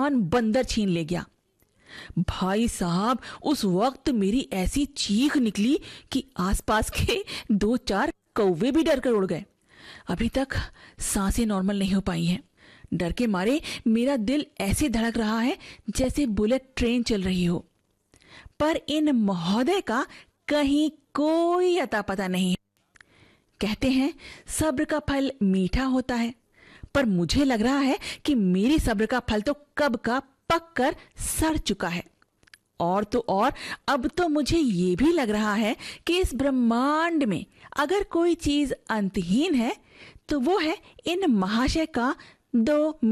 जान बंदर छीन ले गया। भाई साहब, उस वक्त मेरी ऐसी चीख निकली कि आसपास के 2-4 कौवे भी डर कर उड़ गए। अभी तक सांसें नॉर्मल नहीं हो पाई हैं। डर के मारे मेरा दिल ऐसे धड़क रहा है जैसे बुलेट ट्रेन चल रही हो। पर इन महोदय का कहीं कोई अता पता नहीं है। कहते हैं सब्र का फल मीठा होता है, पर मुझे लग रहा है कि मेरी सब्र का फल तो कब का पक कर सड़ चुका है। और तो और अब तो मुझे ये भी लग रहा है कि इस ब्रह्मांड में अगर कोई चीज अंतहीन है तो वो है इन महाशय का 2